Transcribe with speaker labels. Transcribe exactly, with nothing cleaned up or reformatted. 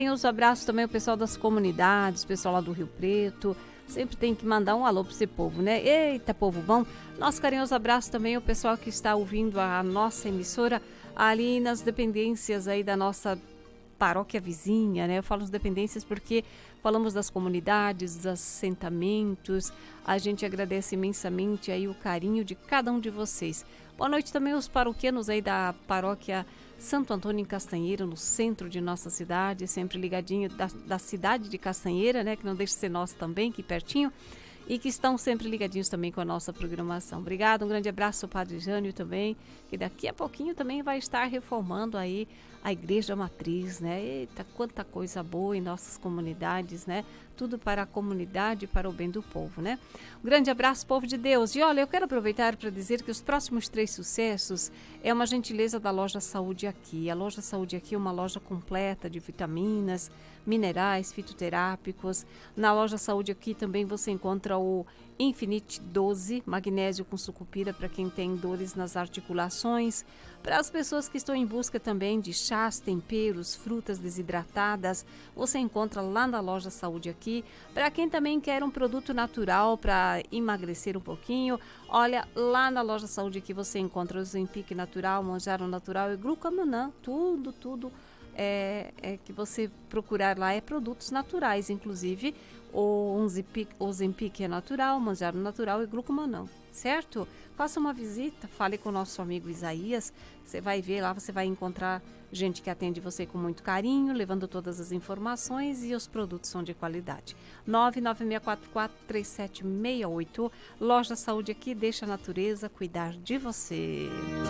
Speaker 1: Tem os abraços também o pessoal das comunidades, o pessoal lá do Rio Preto. Sempre tem que mandar um alô para esse povo, né? Eita, povo bom! Nosso carinhoso abraço também ao pessoal que está ouvindo a nossa emissora ali nas dependências aí da nossa paróquia vizinha, né? Eu falo as dependências porque falamos das comunidades, dos assentamentos. A gente agradece imensamente aí o carinho de cada um de vocês. Boa noite também aos paroquianos aí da paróquia Santo Antônio em Castanheira, no centro de nossa cidade, sempre ligadinho da, da cidade de Castanheira, né? Que não deixa de ser nosso também, aqui pertinho. E que estão sempre ligadinhos também com a nossa programação. Obrigada, um grande abraço ao Padre Jânio também, que daqui a pouquinho também vai estar reformando aí a Igreja Matriz, né? Eita, quanta coisa boa em nossas comunidades, né? Tudo para a comunidade e para o bem do povo, né? Um grande abraço, povo de Deus. E olha, eu quero aproveitar para dizer que os próximos três sucessos é uma gentileza da Loja Saúde Aqui. A Loja Saúde Aqui é uma loja completa de vitaminas, minerais, fitoterápicos. Na Loja Saúde Aqui também você encontra o Infinite doze, magnésio com sucupira para quem tem dores nas articulações. Para as pessoas que estão em busca também de chás, temperos, frutas desidratadas, você encontra lá na Loja Saúde Aqui. Para quem também quer um produto natural para emagrecer um pouquinho, olha, lá na Loja Saúde Aqui você encontra o Zempic natural, Manjaro natural e Glucomanã, tudo, tudo. É, é que você procurar lá é produtos naturais, inclusive o Ozempic, o Zempic é natural, Manjaro natural e Glucomanã, certo? Faça uma visita, fale com o nosso amigo Isaías, você vai ver lá, você vai encontrar gente que atende você com muito carinho, levando todas as informações e os produtos são de qualidade. nove nove seis quatro quatro três sete seis oito, Loja Saúde Aqui, deixa a natureza cuidar de você.